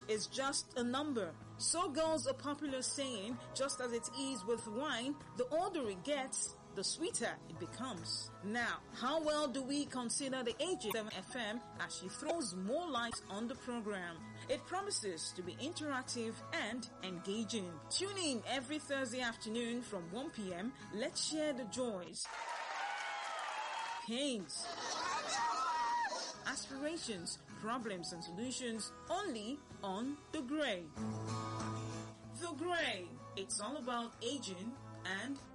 is just a number. So goes a popular saying, just as it is with wine, the older it gets, the sweeter it becomes. Now, how well do we consider the Agent 7 FM as she throws more light on the program? It promises to be interactive and engaging. Tune in every Thursday afternoon from 1 p.m. Let's share the joys, pains, aspirations, problems and solutions only on The Gray. The Gray. It's all about aging and